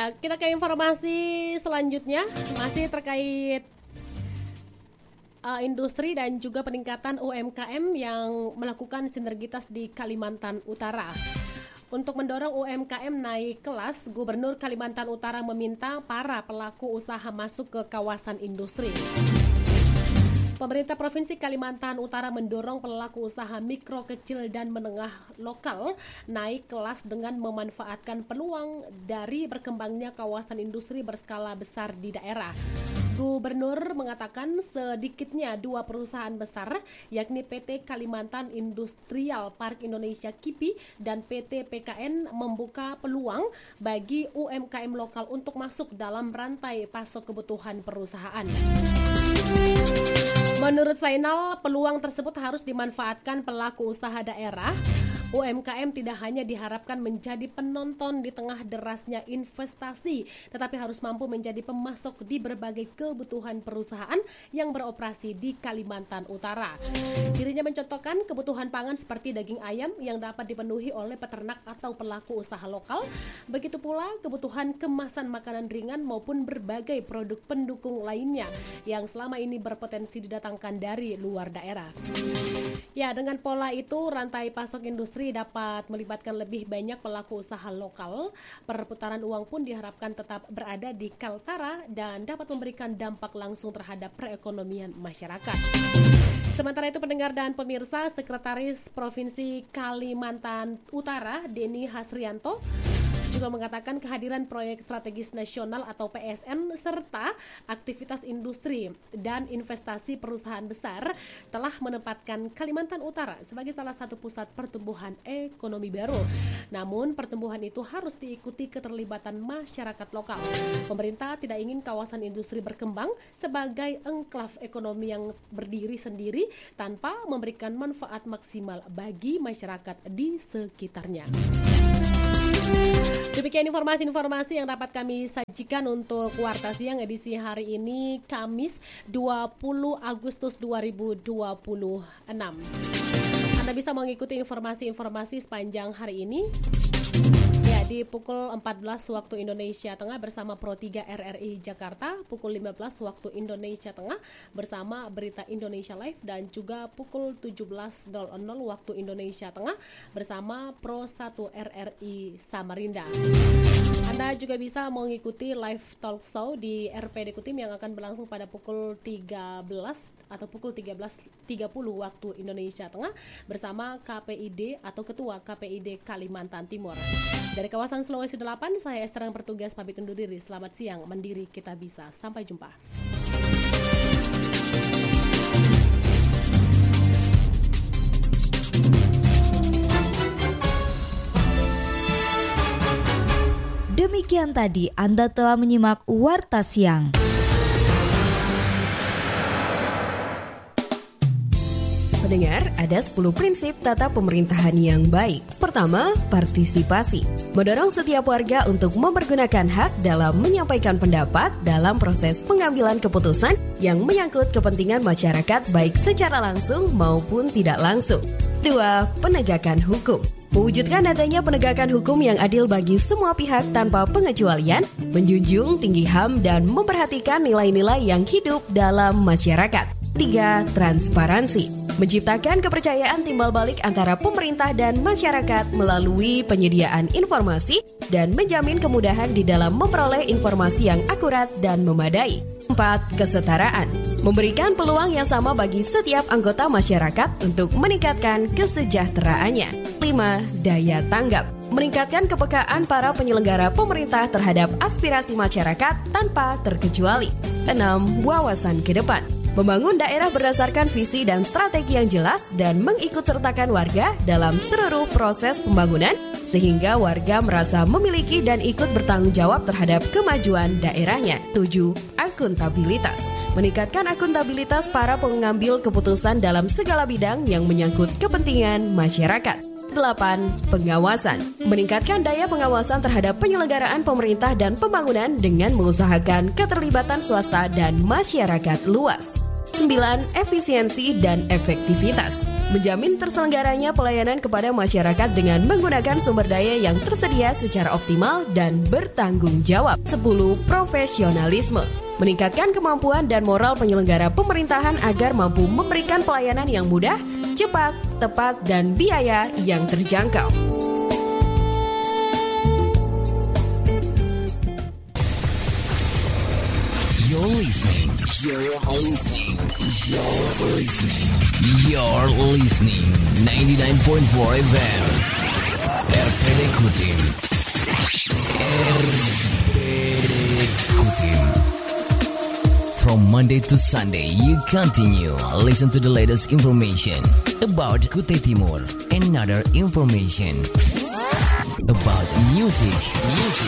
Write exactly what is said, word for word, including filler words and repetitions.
Ya, kita ke informasi selanjutnya, masih terkait uh, industri dan juga peningkatan U M K M yang melakukan sinergitas di Kalimantan Utara. Untuk mendorong U M K M naik kelas, Gubernur Kalimantan Utara meminta para pelaku usaha masuk ke kawasan industri. Pemerintah Provinsi Kalimantan Utara mendorong pelaku usaha mikro, kecil, dan menengah lokal naik kelas dengan memanfaatkan peluang dari berkembangnya kawasan industri berskala besar di daerah. Gubernur mengatakan sedikitnya dua perusahaan besar, yakni P T Kalimantan Industrial Park Indonesia K I P I dan P T P K N membuka peluang bagi U M K M lokal untuk masuk dalam rantai pasok kebutuhan perusahaan. Menurut Zainal, peluang tersebut harus dimanfaatkan pelaku usaha daerah. U M K M tidak hanya diharapkan menjadi penonton di tengah derasnya investasi, tetapi harus mampu menjadi pemasok di berbagai kebutuhan perusahaan yang beroperasi di Kalimantan Utara. Dirinya mencontohkan kebutuhan pangan seperti daging ayam yang dapat dipenuhi oleh peternak atau pelaku usaha lokal. Begitu pula kebutuhan kemasan makanan ringan maupun berbagai produk pendukung lainnya yang selama ini berpotensi didatangkan dari luar daerah. Ya, dengan pola itu rantai pasok industri dapat melibatkan lebih banyak pelaku usaha lokal. Perputaran uang pun diharapkan tetap berada di Kaltara dan dapat memberikan dampak langsung terhadap perekonomian masyarakat. Sementara itu, pendengar dan pemirsa, Sekretaris Provinsi Kalimantan Utara Denny Hasrianto juga mengatakan kehadiran proyek strategis nasional atau P S N serta aktivitas industri dan investasi perusahaan besar telah menempatkan Kalimantan Utara sebagai salah satu pusat pertumbuhan ekonomi baru. Namun pertumbuhan itu harus diikuti keterlibatan masyarakat lokal. Pemerintah tidak ingin kawasan industri berkembang sebagai engklav ekonomi yang berdiri sendiri tanpa memberikan manfaat maksimal bagi masyarakat di sekitarnya. Demikian informasi-informasi yang dapat kami sajikan untuk Warta Siang edisi hari ini, Kamis dua puluh Agustus dua ribu dua puluh enam. Anda bisa mengikuti informasi-informasi sepanjang hari ini ya di pukul empat belas waktu Indonesia Tengah bersama Pro tiga R R I Jakarta, pukul lima belas waktu Indonesia Tengah bersama Berita Indonesia Live, dan juga pukul tujuh belas waktu Indonesia Tengah bersama Pro satu R R I Samarinda. Anda juga bisa mengikuti live talk show di R P D Kutim yang akan berlangsung pada pukul tiga belas atau pukul tiga belas tiga puluh waktu Indonesia Tengah bersama K P I D atau Ketua K P I D Kalimantan Timur. Dari kawasan Sulawesi delapan, saya Esther yang bertugas pamit undur diri. Selamat siang, Mandiri kita bisa. Sampai jumpa. Demikian tadi Anda telah menyimak Warta Siang. Pendengar, ada sepuluh prinsip tata pemerintahan yang baik. Pertama, partisipasi. Mendorong setiap warga untuk mempergunakan hak dalam menyampaikan pendapat dalam proses pengambilan keputusan yang menyangkut kepentingan masyarakat baik secara langsung maupun tidak langsung. Dua, penegakan hukum. Mewujudkan adanya penegakan hukum yang adil bagi semua pihak tanpa pengecualian, menjunjung tinggi H A M dan memperhatikan nilai-nilai yang hidup dalam masyarakat. Tiga, transparansi. Menciptakan kepercayaan timbal balik antara pemerintah dan masyarakat melalui penyediaan informasi dan menjamin kemudahan di dalam memperoleh informasi yang akurat dan memadai. Empat, kesetaraan. Memberikan peluang yang sama bagi setiap anggota masyarakat untuk meningkatkan kesejahteraannya. Lima, daya tanggap. Meningkatkan kepekaan para penyelenggara pemerintah terhadap aspirasi masyarakat tanpa terkecuali. Enam, wawasan ke depan. Membangun daerah berdasarkan visi dan strategi yang jelas dan mengikutsertakan warga dalam seluruh proses pembangunan sehingga warga merasa memiliki dan ikut bertanggung jawab terhadap kemajuan daerahnya. Tujuh, akuntabilitas. Meningkatkan akuntabilitas para pengambil keputusan dalam segala bidang yang menyangkut kepentingan masyarakat. Delapan, pengawasan. Meningkatkan daya pengawasan terhadap penyelenggaraan pemerintah dan pembangunan dengan mengusahakan keterlibatan swasta dan masyarakat luas. Sembilan, efisiensi dan efektivitas. menjamin terselenggaranya pelayanan kepada masyarakat dengan menggunakan sumber daya yang tersedia secara optimal dan bertanggung jawab. Sepuluh, profesionalisme. Meningkatkan kemampuan dan moral penyelenggara pemerintahan agar mampu memberikan pelayanan yang mudah, cepat, tepat, dan biaya yang terjangkau. You're listening. You're listening. You're listening. You're listening. ninety-nine point four F M. R P D Kutim. R P D Kutim. From Monday to Sunday, you continue listen to the latest information about Kutai Timur and other information about music, music.